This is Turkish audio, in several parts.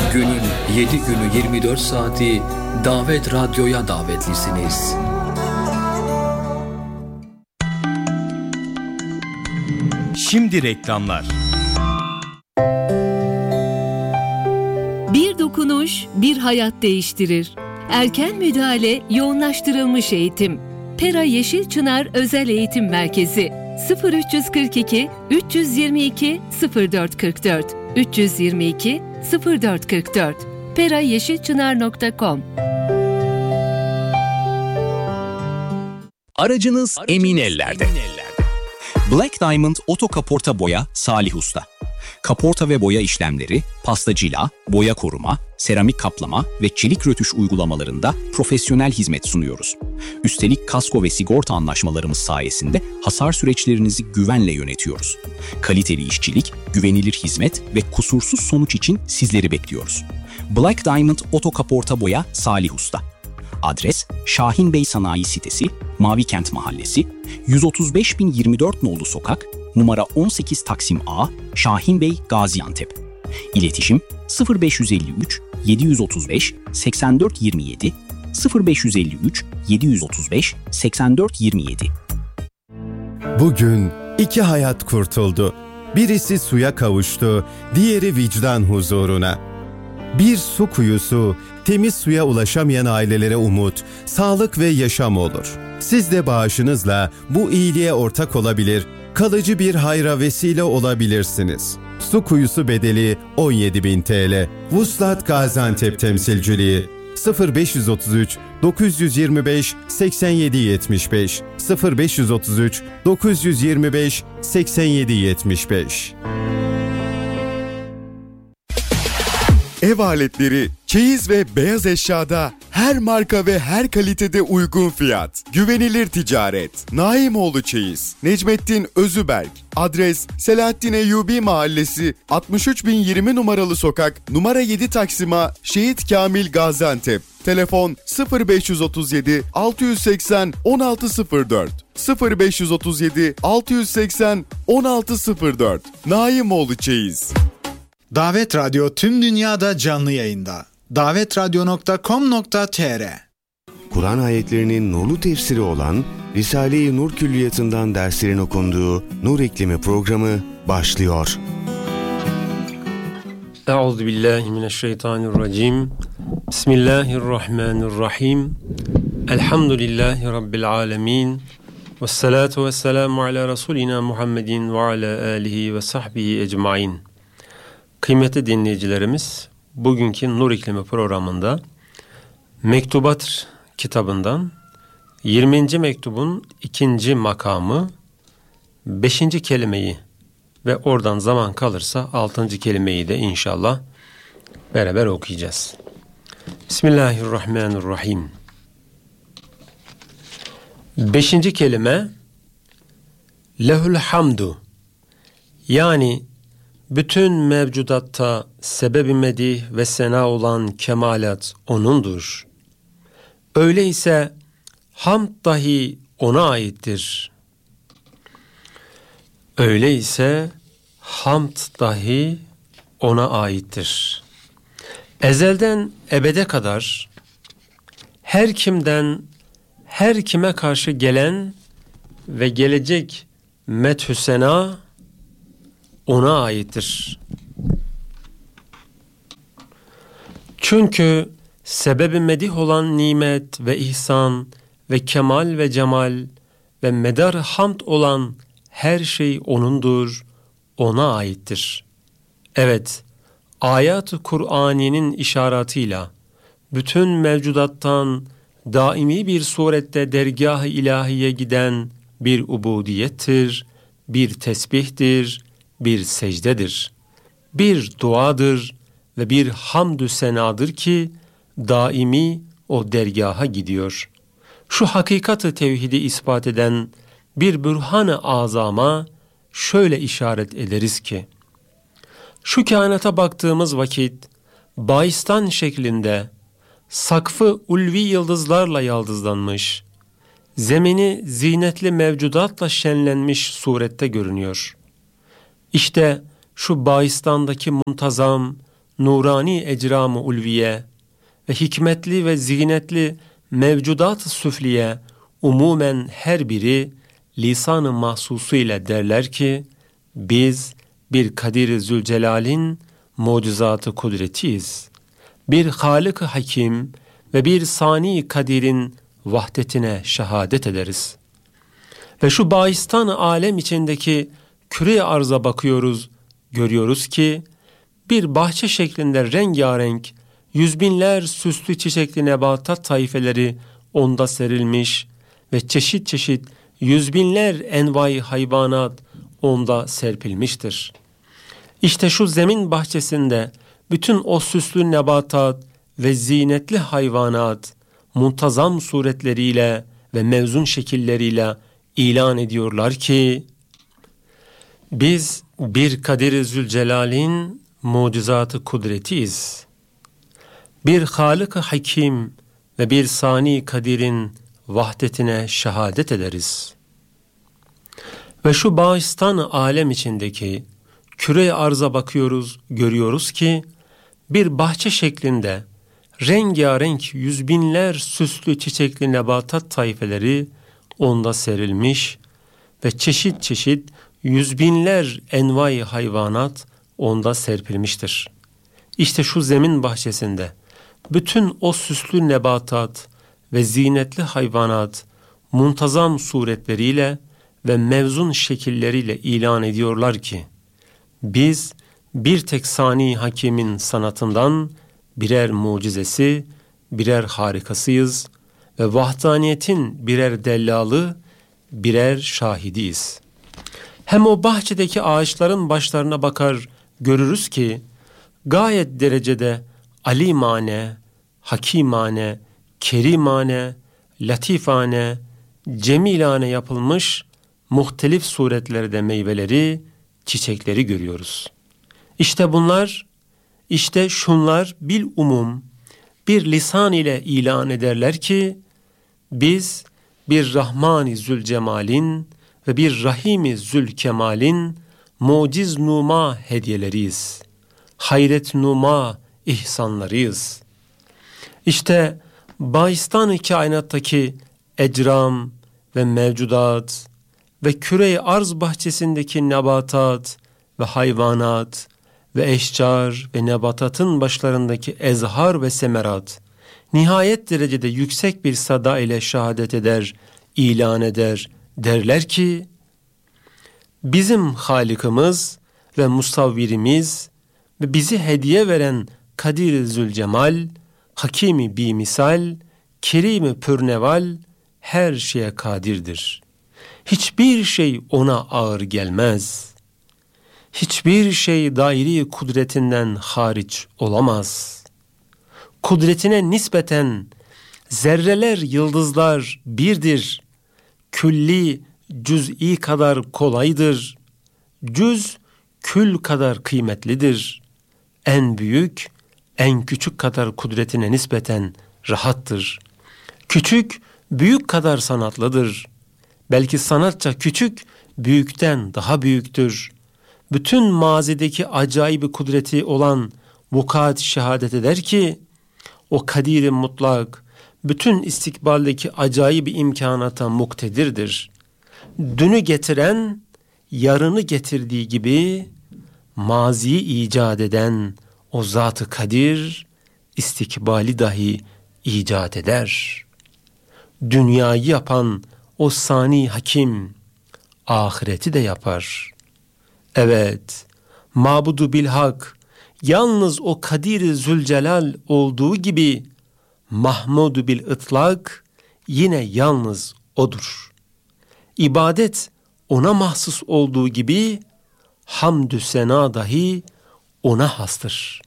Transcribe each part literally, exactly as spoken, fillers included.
Günün yedi günü yirmi dört saati Davet Radyo'ya davetlisiniz. Şimdi reklamlar. Bir dokunuş, bir hayat değiştirir. Erken müdahale, yoğunlaştırılmış eğitim. Pera Yeşilçınar Özel Eğitim Merkezi sıfır üç kırk iki üç yirmi iki sıfır dört kırk dört üç yirmi iki sıfır dört kırk dört pera yeşilçınar nokta com. Aracınız, Aracınız emin ellerde. emin ellerde. Black Diamond Oto Kaporta Boya Salih Usta. Kaporta ve boya işlemleri, pastacila, boya koruma, seramik kaplama ve çelik rötuş uygulamalarında profesyonel hizmet sunuyoruz. Üstelik kasko ve sigorta anlaşmalarımız sayesinde hasar süreçlerinizi güvenle yönetiyoruz. Kaliteli işçilik, güvenilir hizmet ve kusursuz sonuç için sizleri bekliyoruz. Black Diamond Oto Kaporta Boya Salih Usta. Adres Şahin Bey Sanayi Sitesi, Mavikent Mahallesi, yüz otuz beş bin yirmi dört nolu sokak, numara on sekiz Taksim A, Şahin Bey, Gaziantep. İletişim sıfır beş yüz elli üç yedi otuz beş seksen dört yirmi yedi sıfır beş yüz elli üç yedi otuz beş seksen dört yirmi yedi. Bugün iki hayat kurtuldu. Birisi suya kavuştu, diğeri vicdan huzuruna. Bir su kuyusu, temiz suya ulaşamayan ailelere umut, sağlık ve yaşam olur. Siz de bağışınızla bu iyiliğe ortak olabilir, kalıcı bir hayra vesile olabilirsiniz. Su kuyusu bedeli on yedi bin TL. Vuslat Gaziantep Temsilciliği sıfır beş otuz üç dokuz yirmi beş seksen yedi yetmiş beş sıfır beş otuz üç dokuz yirmi beş seksen yedi yetmiş beş. Ev aletleri, çeyiz ve beyaz eşyada her marka ve her kalitede uygun fiyat. Güvenilir ticaret. Naimoğlu Çeyiz. Necmettin Özüberk. Adres Selahattin Eyyubi Mahallesi, altmış üç bin yirmi numaralı sokak, numara yedi Taksim A, Şehit Kamil Gaziantep. Telefon sıfır beş otuz yedi altı seksen on altı sıfır dört sıfır beş otuz yedi altı seksen on altı sıfır dört. Naimoğlu Çeyiz. Davet Radyo tüm dünyada canlı yayında. davet radyo nokta com nokta tr. Kur'an ayetlerinin nurlu tefsiri olan Risale-i Nur Külliyatı'ndan derslerin okunduğu Nur İklimi programı başlıyor. Euzubillahimineşşeytanirracim. Bismillahirrahmanirrahim. Elhamdülillahi Rabbil alemin. Vessalatu vesselamu ala Resulina Muhammedin ve ala alihi ve sahbihi ecmain. Kıymetli dinleyicilerimiz, bugünkü Nur İklimi programında Mektubat kitabından yirminci mektubun ikinci makamı, beşinci kelimeyi ve oradan zaman kalırsa altıncı kelimeyi de inşallah beraber okuyacağız. Bismillahirrahmanirrahim. Beşinci kelime lehul hamdu, yani bütün mevcudatta sebebi medih ve sena olan kemalat O'nundur. Öyleyse hamd dahi O'na aittir. Öyleyse hamd dahi O'na aittir. Ezelden ebede kadar her kimden, her kime karşı gelen ve gelecek methü sena O'na aittir. Çünkü sebebi medih olan nimet ve ihsan ve kemal ve cemal ve medar hamd olan her şey O'nundur, O'na aittir. Evet, ayat-ı Kur'ani'nin işaretıyla bütün mevcudattan daimi bir surette dergâh-ı ilahiye giden bir ubudiyettir, bir tesbihtir, bir secdedir, bir duadır ve bir hamdü senadır ki daimi o dergaha gidiyor. Şu hakikati tevhidi ispat eden bir bürhan-ı azama şöyle işaret ederiz ki, şu kainata baktığımız vakit baistan şeklinde sakfı ulvi yıldızlarla yaldızlanmış, zemini zinetli mevcudatla şenlenmiş surette görünüyor. İşte şu baistandaki muntazam, nurani ecram-ı ulviye ve hikmetli ve zinetli mevcudat-ı süfliye umumen her biri lisan-ı mahsusu ile derler ki biz bir Kadir-i Zülcelal'in mucizatı kudretiyiz. Bir Halık-ı Hakim ve bir Sani Kadir'in vahdetine şehadet ederiz. Ve şu bahistan-ı alem içindeki küre-i arza bakıyoruz, görüyoruz ki bir bahçe şeklinde rengarenk yüz binler süslü çiçekli nebatat taifeleri onda serilmiş ve çeşit çeşit yüz binler envai hayvanat onda serpilmiştir. İşte şu zemin bahçesinde bütün o süslü nebatat ve zinetli hayvanat muntazam suretleriyle ve mevzun şekilleriyle ilan ediyorlar ki biz bir Kadir-i Zülcelal'in mucizatı kudretiyiz. Bir Halık-ı Hakim ve bir Sani Kadir'in vahdetine şehadet ederiz. Ve şu bağistan-ı alem içindeki küre-i arza bakıyoruz, görüyoruz ki bir bahçe şeklinde rengarenk yüz binler süslü çiçekli nebatat taifeleri onda serilmiş ve çeşit çeşit yüz binler envai hayvanat onda serpilmiştir. İşte şu zemin bahçesinde bütün o süslü nebatat ve zinetli hayvanat muntazam suretleriyle ve mevzun şekilleriyle ilan ediyorlar ki biz bir tek Sani Hakim'in sanatından birer mucizesi, birer harikasıyız ve vahdaniyetin birer dellalı, birer şahidiyiz. Hem o bahçedeki ağaçların başlarına bakar görürüz ki gayet derecede alimane, hakimane, kerimane, latifane, cemilane yapılmış muhtelif suretlerde meyveleri, çiçekleri görüyoruz. İşte bunlar, işte şunlar bil umum bir lisan ile ilan ederler ki biz bir Rahman-i Zülcemal'in ve bir Rahim-i Zülkemal'in muciz numa hediyeleriyiz. Hayret numa ihsanlarıyız. İşte bahistan-ı kainattaki ecram ve mevcudat ve küre-i arz bahçesindeki nebatat ve hayvanat ve eşcar ve nebatatın başlarındaki ezhar ve semerat nihayet derecede yüksek bir sada ile şehadet eder, ilan eder, derler ki bizim Halikimiz ve Musavvirimiz ve bizi hediye veren Kadir-i Zülcemal, Hakimi bimisal, Kerim-i pürneval her şeye kadirdir. Hiçbir şey ona ağır gelmez. Hiçbir şey dairi kudretinden hariç olamaz. Kudretine nispeten zerreler, yıldızlar birdir. Külli, cüz'i kadar kolaydır. Cüz, kül kadar kıymetlidir. En büyük, en küçük kadar kudretine nispeten rahattır. Küçük, büyük kadar sanatlıdır. Belki sanatça küçük, büyükten daha büyüktür. Bütün mazideki acayip kudreti olan vukuat şehadet eder ki, o kadir-i mutlak, bütün istikbaldeki acayip imkanata muktedirdir. Dünü getiren, yarını getirdiği gibi, maziyi icat eden o zat-ı kadir, istikbali dahi icat eder. Dünyayı yapan o Sani Hakim, ahireti de yapar. Evet, mabudu bilhak, yalnız o Kadir-i Zülcelal olduğu gibi, Mahmud-u bil ıtlak, yine yalnız odur. İbadet ona mahsus olduğu gibi, hamdü sena dahi ona hastır.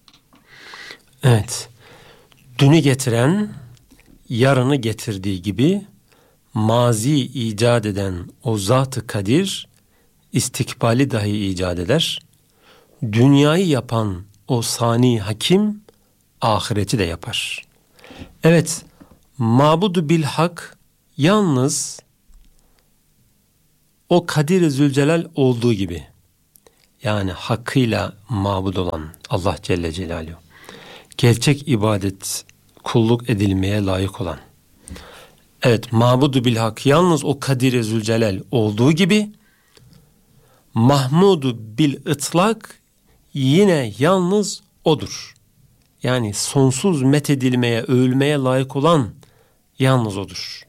Evet, dünü getiren, yarını getirdiği gibi, mazi icat eden o zat-ı kadir, istikbali dahi icat eder. Dünyayı yapan o Sani Hakim, ahireti de yapar. Evet, mabudu bilhak, yalnız o Kadir-i Zülcelal olduğu gibi, yani hakkıyla mabud olan Allah Celle Celaluhu, gerçek ibadet, kulluk edilmeye layık olan, evet, mabudu bil hak yalnız o Kadir-i Zülcelal olduğu gibi, mahmudu bil ıtlak yine yalnız odur. Yani sonsuz methedilmeye, övülmeye layık olan yalnız odur.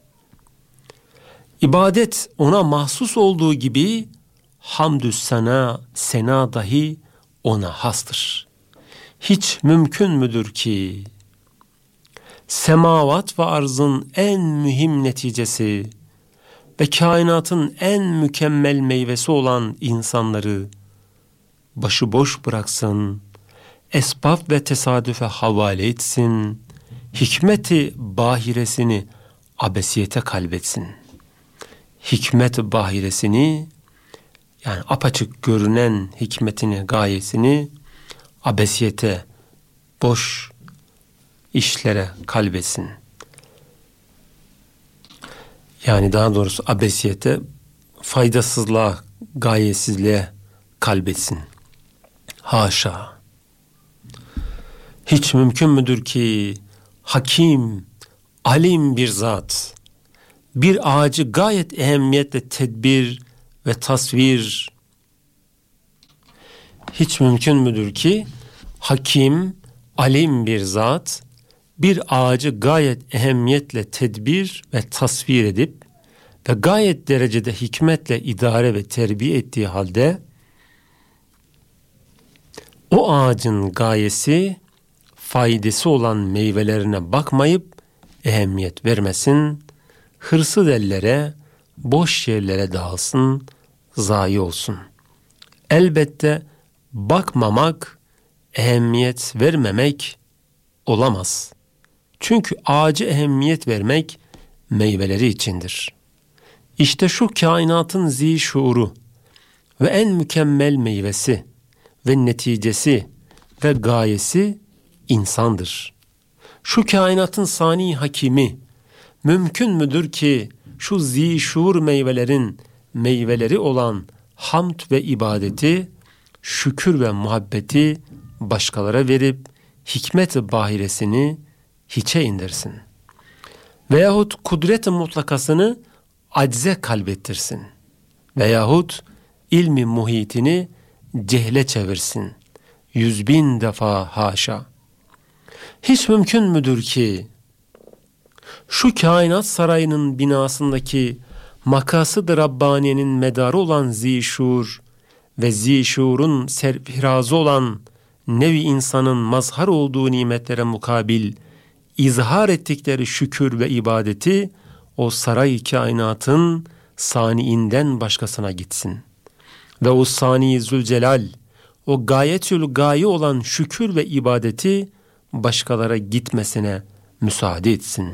İbadet ona mahsus olduğu gibi hamdü sena, sena dahi ona hastır. Hiç mümkün müdür ki semavat ve arzın en mühim neticesi ve kainatın en mükemmel meyvesi olan insanları başıboş bıraksın, esbab ve tesadüfe havale etsin, hikmeti bahiresini abesiyete kalbetsin. Hikmet bahiresini, yani apaçık görünen hikmetini, gayesini abesiyete, boş işlere kalbetsin. Yani daha doğrusu abesiyete, faydasızlığa, gayesizliğe kalbetsin. Haşa! Hiç mümkün müdür ki hakim, alim bir zat bir ağacı gayet ehemmiyetle tedbir ve tasvir, hiç mümkün müdür ki hakim, alim bir zat bir ağacı gayet ehemmiyetle tedbir ve tasvir edip ve gayet derecede hikmetle idare ve terbiye ettiği halde o ağacın gayesi, faydası olan meyvelerine bakmayıp ehemmiyet vermesin, hırsız ellere, boş yerlere dağılsın, zayi olsun. Elbette bakmamak, ehemmiyet vermemek olamaz. Çünkü ağacı ehemmiyet vermek meyveleri içindir. İşte şu kainatın zi şuuru ve en mükemmel meyvesi ve neticesi ve gayesi insandır. Şu kainatın sani hakimi, mümkün müdür ki şu zi şuur meyvelerin meyveleri olan hamd ve ibadeti, şükür ve muhabbeti başkalara verip hikmet-i bahiresini hiçe indirsin. Veyahut kudret-i mutlakasını acze kalbettirsin. Veyahut ilmi muhitini cehle çevirsin. Yüz bin defa haşa. Hiç mümkün müdür ki şu kainat sarayının binasındaki makasıd-ı Rabbaniye'nin medarı olan zişur ve zişurun serfirazı olan nevi insanın mazhar olduğu nimetlere mukabil izhar ettikleri şükür ve ibadeti o saray kainatın saniinden başkasına gitsin. Ve o sani Zülcelal, o gayetül gaye olan şükür ve ibadeti başkalara gitmesine müsaade etsin.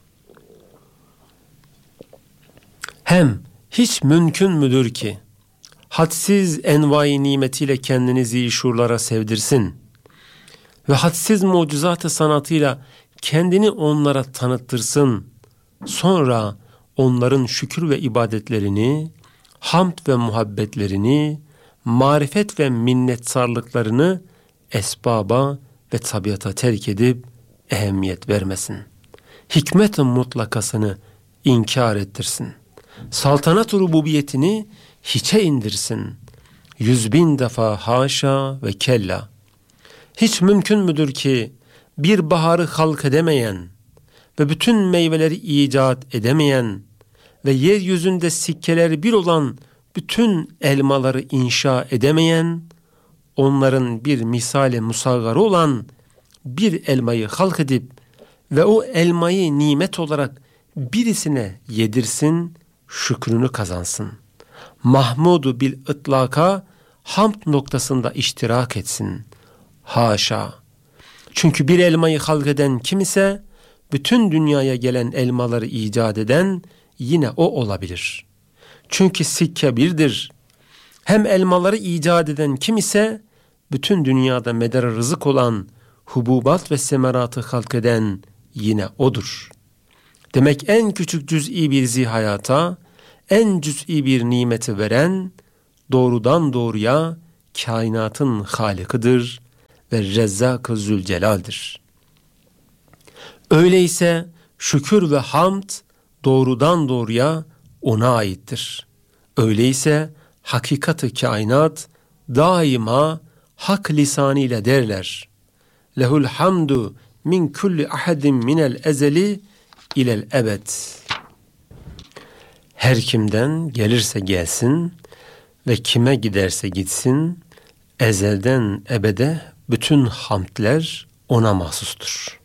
Hem hiç mümkün müdür ki hadsiz envai nimetiyle kendini zişurlara sevdirsin ve hadsiz mucizat-ı sanatıyla kendini onlara tanıttırsın. Sonra onların şükür ve ibadetlerini, hamd ve muhabbetlerini, marifet ve minnetsarlıklarını esbaba ve tabiata terk edip ehemmiyet vermesin. Hikmet-i mutlakasını inkar ettirsin. Saltanat-ı rububiyetini hiçe indirsin. Yüz bin defa haşa ve kella. Hiç mümkün müdür ki bir baharı halk edemeyen ve bütün meyveleri icat edemeyen ve yeryüzünde sikkeleri bir olan bütün elmaları inşa edemeyen, onların bir misali musaggarı olan bir elmayı halk edip ve o elmayı nimet olarak birisine yedirsin, şükrünü kazansın. Mahmudu bil ıtlaka hamd noktasında iştirak etsin. Haşa! Çünkü bir elmayı halk eden kim ise bütün dünyaya gelen elmaları icat eden yine o olabilir. Çünkü sikke birdir. Hem elmaları icat eden kim ise bütün dünyada medar rızık olan hububat ve semeratı halk eden yine odur. Demek en küçük cüz'i bir zihayata, en cüz'i bir nimeti veren, doğrudan doğruya kainatın halikıdır ve Rezzak-ı Zülcelal'dir. Öyleyse şükür ve hamd doğrudan doğruya ona aittir. Öyleyse hakikat-ı kainat daima hak lisanıyla derler. Lehul hamdu min kulli ahadin minel ezeli ilel ebed. Her kimden gelirse gelsin ve kime giderse gitsin, ezelden ebede bütün hamdler ona mahsustur.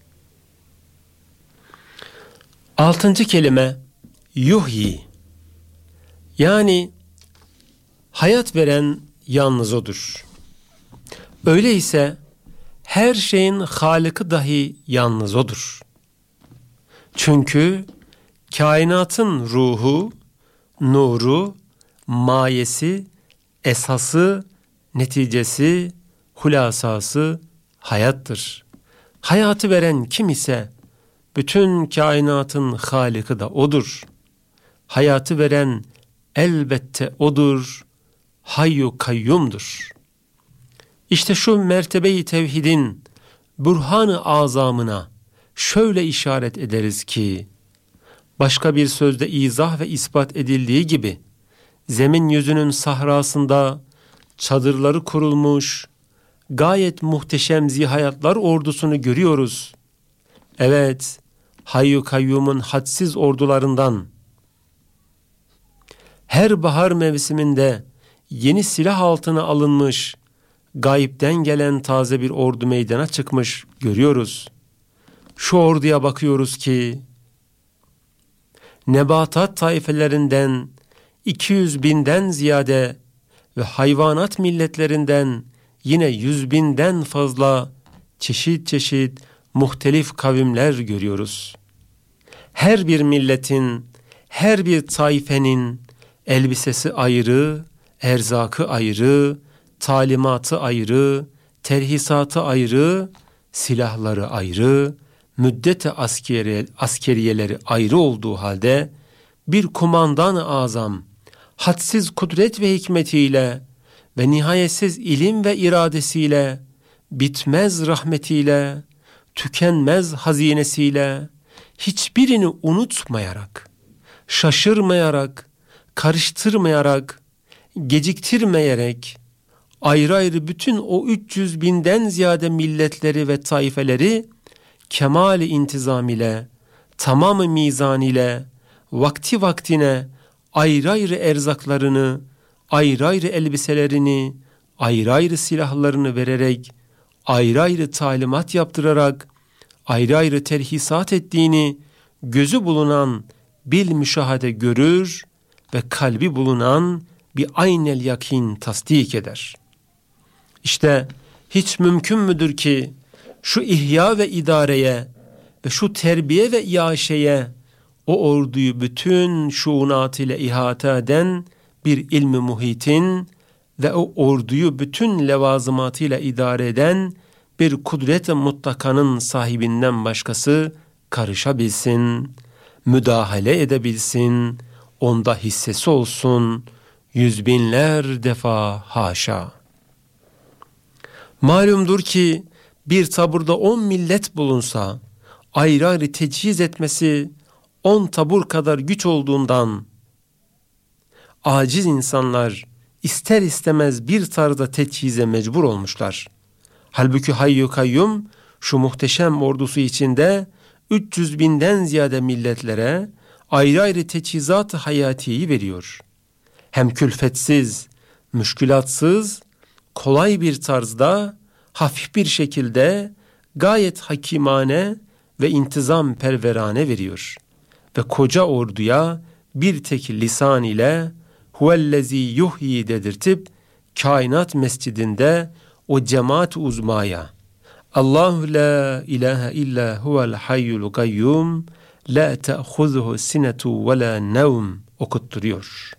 Altıncı kelime yuhyi. Yani hayat veren yalnız odur. Öyleyse her şeyin Halık'ı dahi yalnız odur. Çünkü kainatın ruhu, nuru, mayesi, esası, neticesi, hulasası hayattır. Hayatı veren kim ise bütün kainatın Halık'ı da odur. Hayatı veren elbette odur, hayyu kayyumdur. İşte şu mertebe-i tevhidin burhan-ı azamına şöyle işaret ederiz ki, başka bir sözde izah ve ispat edildiği gibi, zemin yüzünün sahrasında çadırları kurulmuş, gayet muhteşem zihayatlar ordusunu görüyoruz. Evet, Hayyu Kayyum'un hadsiz ordularından, her bahar mevsiminde yeni silah altına alınmış, gayipten gelen taze bir ordu meydana çıkmış görüyoruz. Şu orduya bakıyoruz ki, nebatat taifelerinden iki yüz binden ziyade ve hayvanat milletlerinden yine yüz binden fazla çeşit çeşit muhtelif kavimler görüyoruz. Her bir milletin, her bir taifenin elbisesi ayrı, erzakı ayrı, talimatı ayrı, terhisatı ayrı, silahları ayrı, müddete askeri, askeriyeleri ayrı olduğu halde bir kumandan-ı azam hadsiz kudret ve hikmetiyle ve nihayetsiz ilim ve iradesiyle, bitmez rahmetiyle, tükenmez hazinesiyle hiçbirini unutmayarak, şaşırmayarak, karıştırmayarak, geciktirmeyerek ayrı ayrı bütün o üç yüz binden ziyade milletleri ve taifeleri kemal-i intizam ile, tamam-ı mizan ile, vakti vaktine ayrı ayrı erzaklarını, ayrı ayrı elbiselerini, ayrı ayrı silahlarını vererek, ayrı ayrı talimat yaptırarak, ayrı ayrı terhisat ettiğini gözü bulunan bil müşahede görür ve kalbi bulunan bir aynel yakin tasdik eder. İşte hiç mümkün müdür ki şu ihya ve idareye ve şu terbiye ve iaşeye o orduyu bütün şuunat ile ihata eden bir ilmi muhitin ve o orduyu bütün levazımatıyla idare eden bir kudret-i mutlakanın sahibinden başkası karışabilsin, müdahale edebilsin, onda hissesi olsun, yüz binler defa haşa. Malumdur ki bir taburda on millet bulunsa, ayrı ayrı tecihiz etmesi on tabur kadar güç olduğundan, aciz insanlar ister istemez bir tarzda teçhize mecbur olmuşlar. Halbuki Hayyu Kayyum şu muhteşem ordusu içinde üç yüz binden ziyade milletlere ayrı ayrı teçhizat-ı hayatiyi veriyor. Hem külfetsiz, müşkülatsız, kolay bir tarzda, hafif bir şekilde gayet hakimane ve intizam perverane veriyor. Ve koca orduya bir tek lisan ile huvellezî yuhyi dedirtip kainat mescidinde o cemaat-i uzmaya Allahu la ilahe illa huvel hayyul kayyum la te'huzuhu sinetu ve la nevm okutturuyor.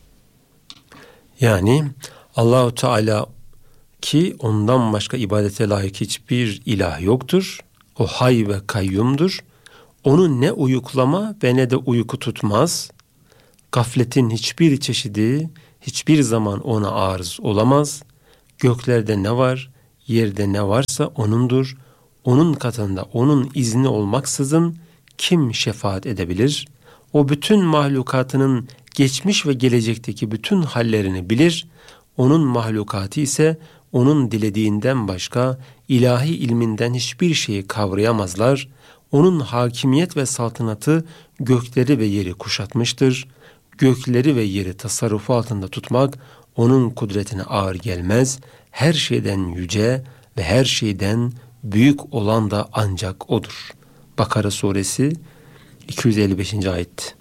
Yani Allahu Teala ki ondan başka ibadete layık hiçbir ilah yoktur. O hay ve kayyumdur. Onu ne uyuklama ve ne de uyku tutmaz. Gafletin hiçbir çeşidi hiçbir zaman ona arız olamaz. Göklerde ne var, yerde ne varsa O'nundur. O'nun katında O'nun izni olmaksızın kim şefaat edebilir? O bütün mahlukatının geçmiş ve gelecekteki bütün hallerini bilir. O'nun mahlukatı ise O'nun dilediğinden başka ilahi ilminden hiçbir şeyi kavrayamazlar. O'nun hakimiyet ve saltanatı gökleri ve yeri kuşatmıştır. Gökleri ve yeri tasarrufu altında tutmak O'nun kudretine ağır gelmez. Her şeyden yüce ve her şeyden büyük olan da ancak O'dur. Bakara suresi iki yüz elli beşinci ayet.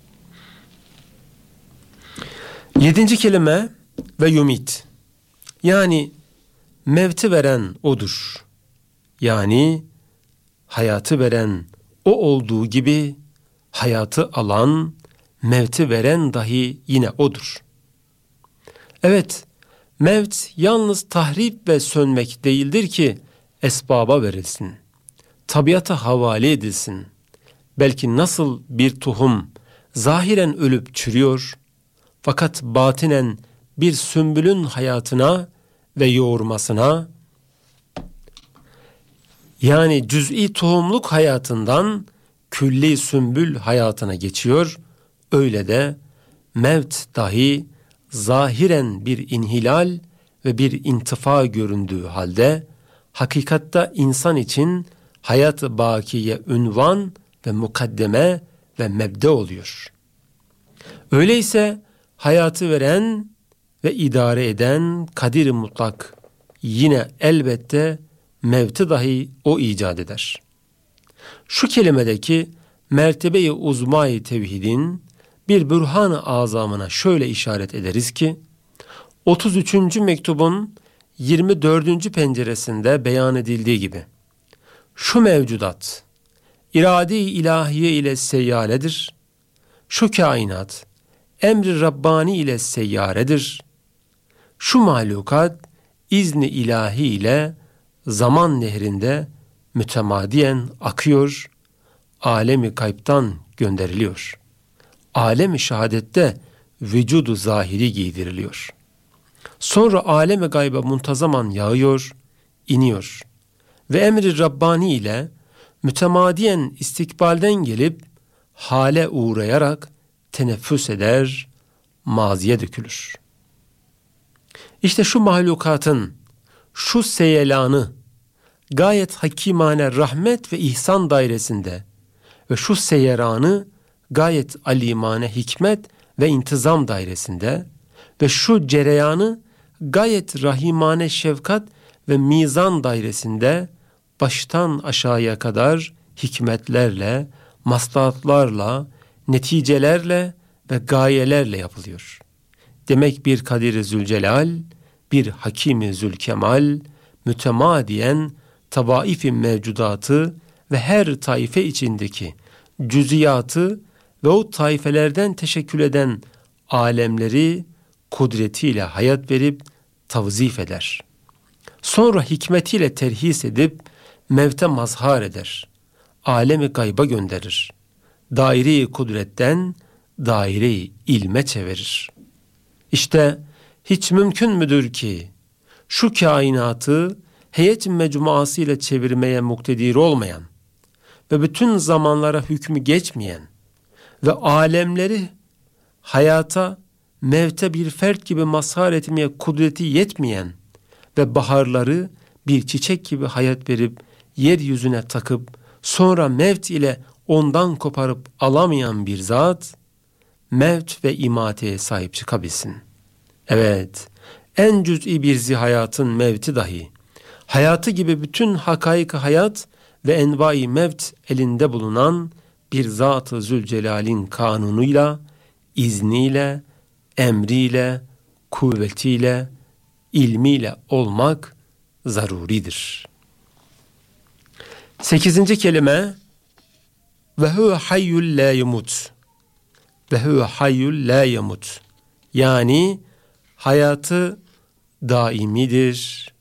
Yedinci kelime ve yumit. Yani mevti veren O'dur. Yani hayatı veren O olduğu gibi hayatı alan, mevti veren dahi yine O'dur. Evet, mevt yalnız tahrip ve sönmek değildir ki esbaba verilsin, tabiata havale edilsin. Belki nasıl bir tohum zahiren ölüp çürüyor, fakat batinen bir sümbülün hayatına ve yoğurmasına, yani cüz'i tohumluk hayatından külli sümbül hayatına geçiyor, öyle de mevt dahi zahiren bir inhilal ve bir intifa göründüğü halde, hakikatta insan için hayat-ı bakiye ünvan ve mukaddeme ve mebde oluyor. Öyleyse hayatı veren ve idare eden kadir-i mutlak yine elbette mevti dahi O icat eder. Şu kelimedeki mertebe-i uzma-i tevhidin bir bürhan-ı azamına şöyle işaret ederiz ki, otuz üçüncü mektubun yirmi dördüncü penceresinde beyan edildiği gibi, şu mevcudat, irade-i ilahiye ile seyyaledir, şu kainat, emri Rabbani ile seyyaredir, şu mahlukat, izni ilahi ile zaman nehrinde mütemadiyen akıyor, alemi gaybtan gönderiliyor. Alemi şehadette vücudu zahiri giydiriliyor. Sonra alemi gayba muntazaman yağıyor, iniyor ve emri Rabbani ile mütemadiyen istikbalden gelip hale uğrayarak teneffüs eder, maziye dökülür. İşte şu mahlukatın şu seyelanı gayet hakimane rahmet ve ihsan dairesinde ve şu seyeranı gayet alimane hikmet ve intizam dairesinde ve şu cereyanı gayet rahimane şefkat ve mizan dairesinde baştan aşağıya kadar hikmetlerle, maslahatlarla, neticelerle ve gayelerle yapılıyor. Demek bir Kadir-i Zülcelal, bir Hakim-i Zülkemal, mütemadiyen tabaif-i mevcudatı ve her taife içindeki cüziyatı ve o taifelerden teşekkül eden alemleri kudretiyle hayat verip tavzif eder. Sonra hikmetiyle terhis edip mevte mazhar eder. Alemi gayba gönderir. Daire-i kudretten daire-i ilme çevirir. İşte hiç mümkün müdür ki şu kainatı heyet mecmuası ile çevirmeye muktedir olmayan ve bütün zamanlara hükmü geçmeyen ve alemleri hayata, mevte bir fert gibi mazhar etmeye kudreti yetmeyen ve baharları bir çiçek gibi hayat verip yeryüzüne takıp sonra mevt ile ondan koparıp alamayan bir zat, mevt ve imateye sahip çıkabilsin. Evet, en cüz'i bir zihayatın mevti dahi, hayatı gibi bütün hakaik hayat ve envai mevt elinde bulunan bir Zat-ı Zülcelal'in kanunuyla, izniyle, emriyle, kuvvetiyle, ilmiyle olmak zaruridir. Sekizinci kelime ve huve hayyul la yemut. Ve huve hayyul la yemut. Yani hayatı daimidir,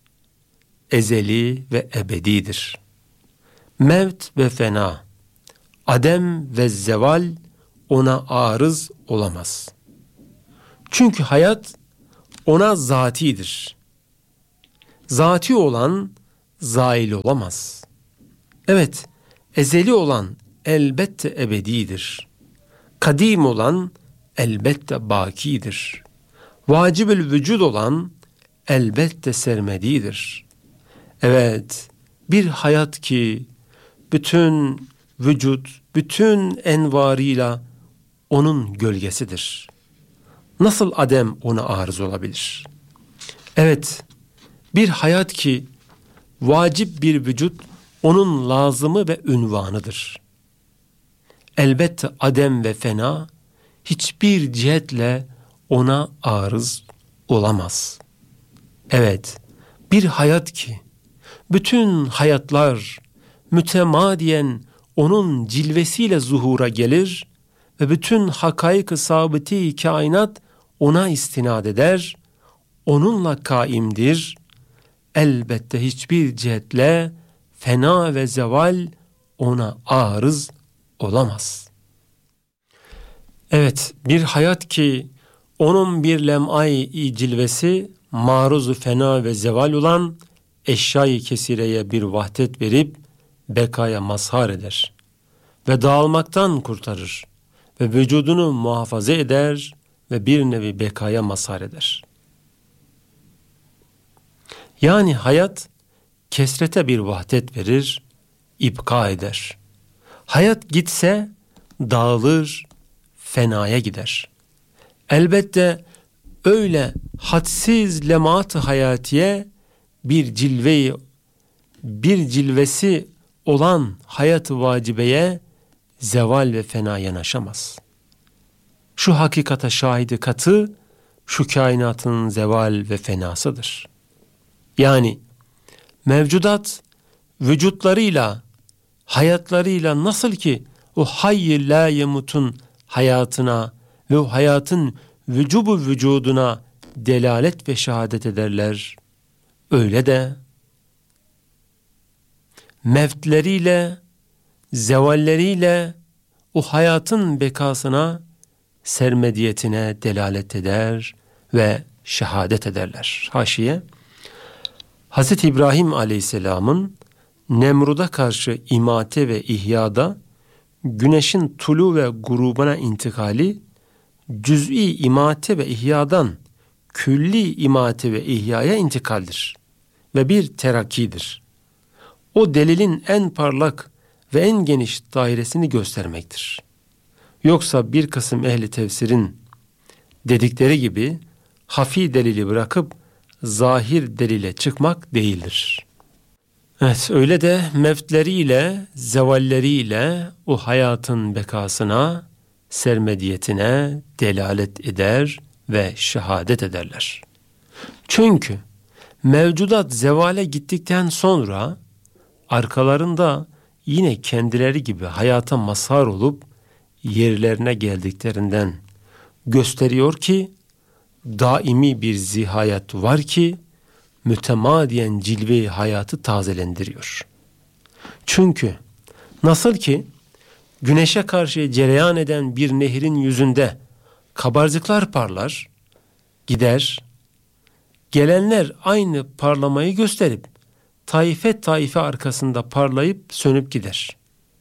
ezeli ve ebedidir. Mevt ve fena, adem ve zeval ona arız olamaz. Çünkü hayat ona zatidir. Zati olan zail olamaz. Evet, ezeli olan elbette ebedidir. Kadim olan elbette bakidir. Vacib-ül vücud olan elbette sermedidir. Evet, bir hayat ki bütün vücut, bütün envarıyla onun gölgesidir. Nasıl adem ona arız olabilir? Evet, bir hayat ki vacip bir vücut onun lazımı ve ünvanıdır. Elbette adem ve fena hiçbir cihetle ona arız olamaz. Evet, bir hayat ki bütün hayatlar mütemadiyen onun cilvesiyle zuhura gelir ve bütün hakaik-ı sabiti kainat ona istinad eder, onunla kaimdir. Elbette hiçbir cihetle fena ve zeval ona arız olamaz. Evet, bir hayat ki onun bir lem'ay-i cilvesi maruz-u fena ve zeval olan eşya-i kesireye bir vahdet verip bekaya mazhar eder ve dağılmaktan kurtarır ve vücudunu muhafaza eder ve bir nevi bekaya mazhar eder. Yani hayat kesrete bir vahdet verir, ipka eder. Hayat gitse dağılır, fenaya gider. Elbette öyle hadsiz lemat-ı hayatiye bir cilveyi, bir cilvesi olan hayat-ı vacibeye zeval ve fena yanaşamaz. Şu hakikata şahidi katı, şu kainatın zeval ve fenasıdır. Yani mevcudat vücutlarıyla, hayatlarıyla nasıl ki o hayy-i la yemutun hayatına ve o hayatın vücubu vücuduna delalet ve şehadet ederler, öyle de mevtleriyle, zevalleriyle o hayatın bekasına, sermediyetine delalet eder ve şehadet ederler. Haşiye, Hazreti İbrahim Aleyhisselam'ın Nemrud'a karşı imate ve ihyada güneşin tulu ve grubuna intikali cüz'i imate ve ihyadan külli imate ve ihyaya intikaldir ve bir terakkidir. O delilin en parlak ve en geniş dairesini göstermektir. Yoksa bir kısım ehli tefsirin dedikleri gibi hafi delili bırakıp zahir delile çıkmak değildir. Evet, öyle de mevtleriyle, zevalleriyle o hayatın bekasına, sermediyetine delalet eder ve şehadet ederler. Çünkü mevcudat zevale gittikten sonra arkalarında yine kendileri gibi hayata mazhar olup yerlerine geldiklerinden gösteriyor ki daimi bir zihayat var ki mütemadiyen cilve-i hayatı tazelendiriyor. Çünkü nasıl ki güneşe karşı cereyan eden bir nehrin yüzünde kabarcıklar parlar, gider, gelenler aynı parlamayı gösterip taife taife arkasında parlayıp sönüp gider.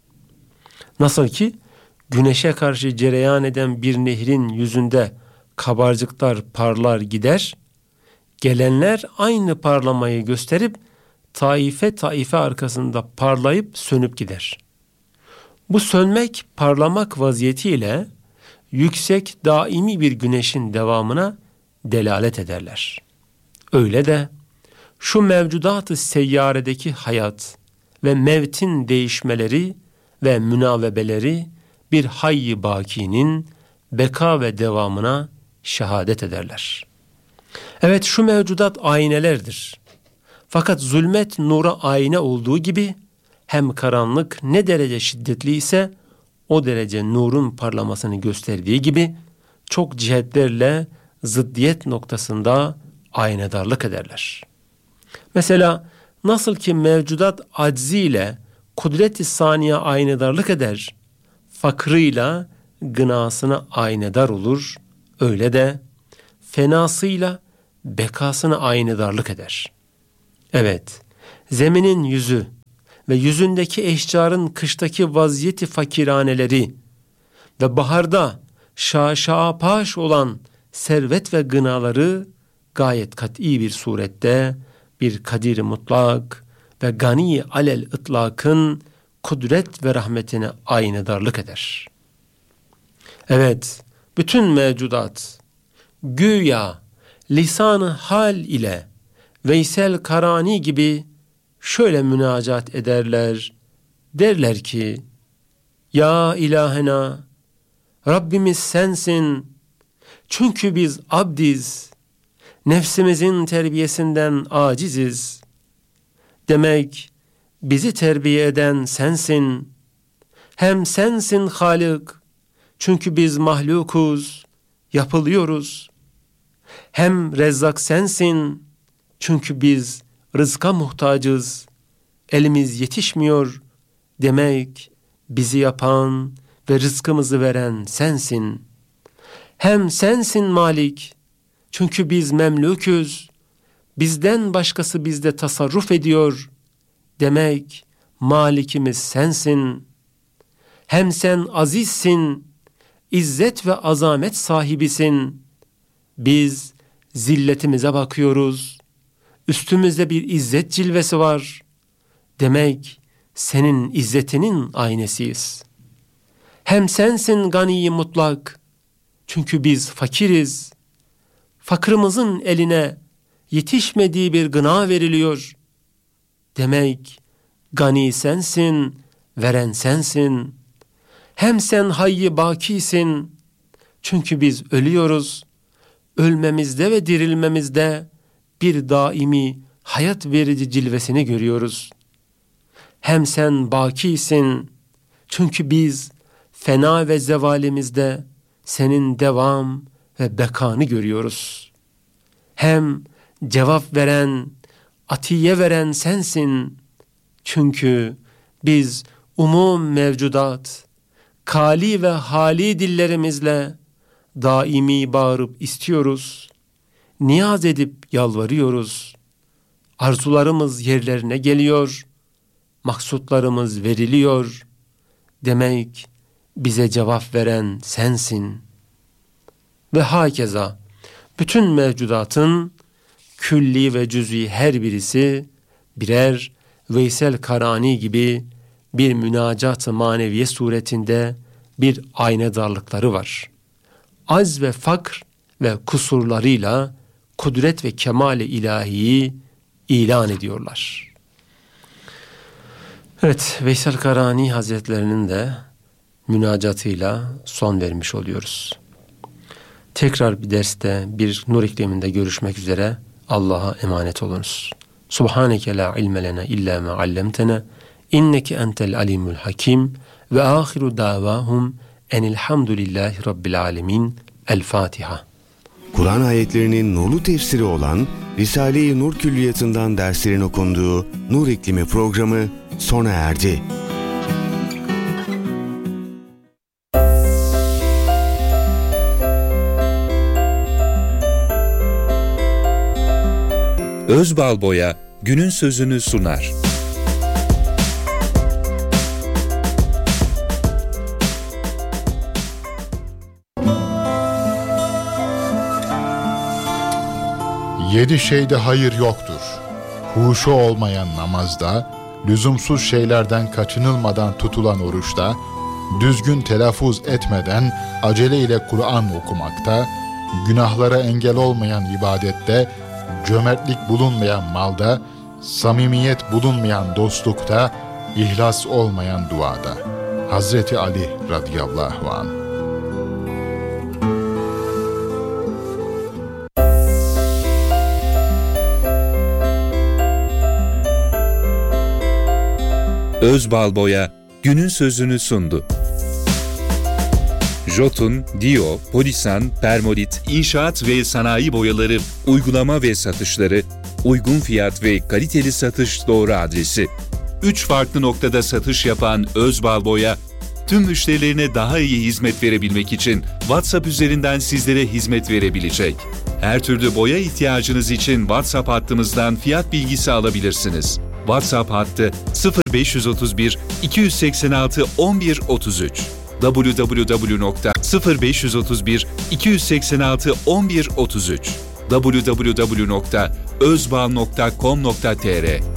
Nasıl ki güneşe karşı cereyan eden bir nehrin yüzünde kabarcıklar parlar gider, gelenler aynı parlamayı gösterip taife taife arkasında parlayıp sönüp gider. Bu sönmek, parlamak vaziyetiyle yüksek, daimi bir güneşin devamına delalet ederler. Öyle de şu mevcudat-ı seyyaredeki hayat ve mevtin değişmeleri ve münavebeleri bir hayy-i bakinin beka ve devamına şehadet ederler. Evet, şu mevcudat aynelerdir. Fakat zulmet nura ayna olduğu gibi hem karanlık ne derece şiddetli ise o derece nurun parlamasını gösterdiği gibi çok cihetlerle zıddiyet noktasında aynedarlık ederler. Mesela nasıl ki mevcudat acziyle kudret-i saniye aynedarlık eder, fakrıyla gınasına aynedar olur, öyle de fenasıyla bekasına aynedarlık eder. Evet, zeminin yüzü ve yüzündeki eşcarın kıştaki vaziyeti fakiraneleri ve baharda şaşa paş olan servet ve gınaları gayet kat'i bir surette bir kadir mutlak ve gani alel ıtlakın kudret ve rahmetine aynedarlık eder. Evet, bütün mevcudat güya lisan-ı hal ile Veysel Karani gibi şöyle münacat ederler. Derler ki, ya ilahena, Rabbimiz sensin. Çünkü biz abdiz, nefsimizin terbiyesinden aciziz. Demek bizi terbiye eden sensin. Hem sensin Halik, çünkü biz mahlukuz, yapılıyoruz. Hem Rezzak sensin, çünkü biz rızka muhtacız, elimiz yetişmiyor. Demek bizi yapan ve rızkımızı veren sensin. Hem sensin Malik, çünkü biz memlüküz, bizden başkası bizde tasarruf ediyor. Demek Malikimiz sensin. Hem sen azizsin, izzet ve azamet sahibisin. Biz zilletimize bakıyoruz. Üstümüzde bir izzet cilvesi var. Demek senin izzetinin aynesiyiz. Hem sensin gani mutlak. Çünkü biz fakiriz. Fakrımızın eline yetişmediği bir gına veriliyor. Demek gani sensin, veren sensin. Hem sen hayy-i bakisin. Çünkü biz ölüyoruz. Ölmemizde ve dirilmemizde bir daimi hayat verici cilvesini görüyoruz. Hem sen bakisin. Çünkü biz fena ve zevalimizde senin devam ve bekanı görüyoruz. Hem cevap veren, atiye veren sensin. Çünkü biz umum mevcudat, kali ve hali dillerimizle daimi bağırıp istiyoruz. Niyaz edip yalvarıyoruz. Arzularımız yerlerine geliyor. Maksutlarımız veriliyor. Demek bize cevap veren sensin. Ve hakeza bütün mevcudatın külli ve cüz'i her birisi birer Veysel Karani gibi bir münacat-ı maneviye suretinde bir aynedarlıkları var. Az ve fakr ve kusurlarıyla kudret ve kemal-i ilahiyi ilan ediyorlar. Evet, Veysel Karani Hazretlerinin de münacatıyla son vermiş oluyoruz. Tekrar bir derste, bir nur ikliminde görüşmek üzere. Allah'a emanet olunuz. Subhaneke la ilme lena illa ma allamtena inneke entel alimul hakim ve ahiru davahum enilhamdülillahi rabbil alemin. El Fatiha. Kur'an ayetlerinin nurlu tefsiri olan Risale-i Nur Külliyatı'ndan derslerin okunduğu Nur İklimi programı sona erdi. Özbalboya günün sözünü sunar. Yedi şeyde hayır yoktur. Huşu olmayan namazda, lüzumsuz şeylerden kaçınılmadan tutulan oruçta, düzgün telaffuz etmeden aceleyle Kur'an okumakta, günahlara engel olmayan ibadette, cömertlik bulunmayan malda, samimiyet bulunmayan dostlukta, ihlas olmayan duada. Hazreti Ali radıyallahu anh. Özbalboya günün sözünü sundu. Jotun, Dio, Polisan, Permolit, inşaat ve sanayi boyaları, uygulama ve satışları, uygun fiyat ve kaliteli satış doğru adresi. Üç farklı noktada satış yapan Özbalboya, tüm müşterilerine daha iyi hizmet verebilmek için WhatsApp üzerinden sizlere hizmet verebilecek. Her türlü boya ihtiyacınız için WhatsApp hattımızdan fiyat bilgisi alabilirsiniz. WhatsApp hattı sıfır beş otuz bir iki seksen altı on bir otuz üç double-u double-u double-u nokta sıfır beş otuz bir iki seksen altı on bir otuz üç double-u double-u double-u nokta özbağ nokta com nokta tr